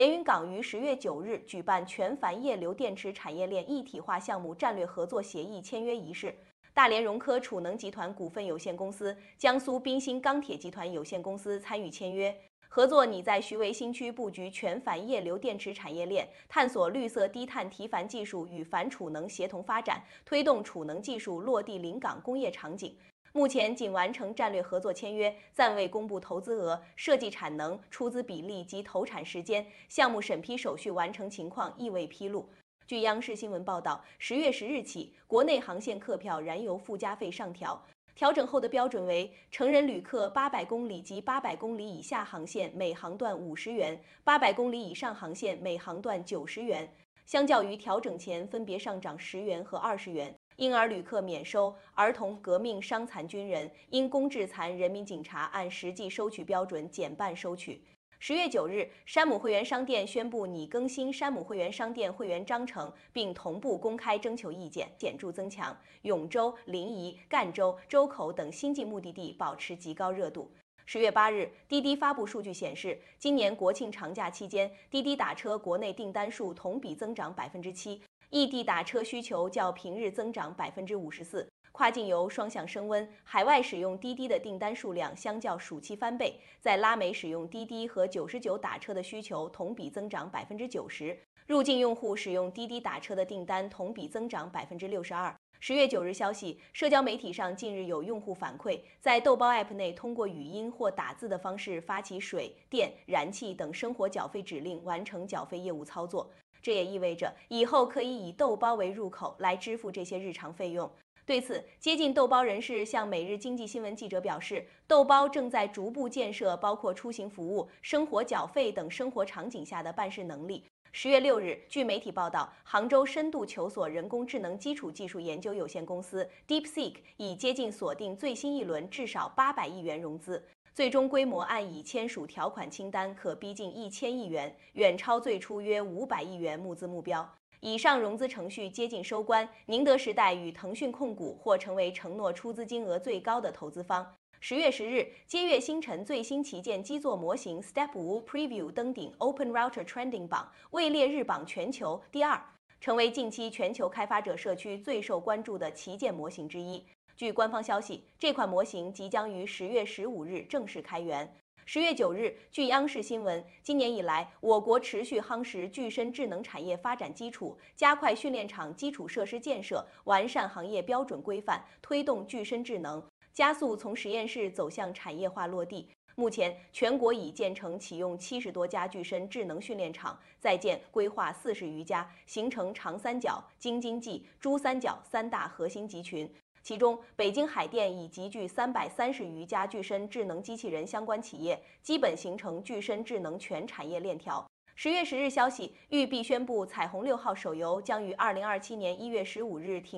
连云港于10月9日举办全钒液流电池产业链一体化项目战略合作协议签约仪式。大连融科储能集团股份有限公司、江苏滨鑫钢铁集团有限公司参与签约，合作拟在徐汇新区布局全钒液流电池产业链，探索绿色低碳提钒技术与钒储能协同发展，推动储能技术落地临港工业场景。目前仅完成战略合作签约，暂未公布投资额、设计产能、出资比例及投产时间，项目审批手续完成情况亦未披露。据央视新闻报道，10月10日起，国内航线客票燃油附加费上调，调整后的标准为成人旅客800公里及800公里以下航线每航段50元，800公里以上航线每航段90元，相较于调整前分别上涨10元和20元。婴儿旅客免收，儿童、革命、伤残军人、因公致残人民警察按实际收取标准减半收取。10月9日，山姆会员商店宣布拟更新山姆会员商店会员章程，并同步公开征求意见，显著增强。永州、临沂、赣州、周口等新晋目的地保持极高热度。10月8日，滴滴发布数据显示，今年国庆长假期间，滴滴打车国内订单数同比增长7%。异地打车需求较平日增长54%，跨境游双向升温，海外使用滴滴的订单数量相较暑期翻倍，在拉美使用滴滴和99打车的需求同比增长90%，入境用户使用滴滴打车的订单同比增长62%。10月9日消息，社交媒体上近日有用户反馈，在豆包 App 内通过语音或打字的方式发起水电、燃气等生活缴费指令，完成缴费业务操作。这也意味着以后可以以豆包为入口来支付这些日常费用。对此，接近豆包人士向每日经济新闻记者表示，豆包正在逐步建设包括出行服务、生活缴费等生活场景下的办事能力。10月6日，据媒体报道，杭州深度求索人工智能基础技术研究有限公司 DeepSeek 已接近锁定最新一轮至少800亿元融资。最终规模按已签署条款清单可逼近1000亿元，远超最初约500亿元募资目标。以上融资程序接近收官，宁德时代与腾讯控股或成为承诺出资金额最高的投资方。10月10日，接跃星辰最新旗舰基座模型 Step 5 Preview 登顶 Open Router Trending 榜，位列日榜全球第2，成为近期全球开发者社区最受关注的旗舰模型之一。据官方消息，这款模型即将于10月15日正式开源。10月9日，据央视新闻，今年以来，我国持续夯实具身智能产业发展基础，加快训练场基础设施建设，完善行业标准规范，推动具身智能，加速从实验室走向产业化落地。目前，全国已建成启用70多家具身智能训练场，在建规划40余家，形成长三角、京津冀、珠三角3大核心集群。其中，北京海淀已集聚330余家具身智能机器人相关企业，基本形成具身智能全产业链条。10月10日消息，育碧宣布《彩虹6号》手游将于2027年1月15日停。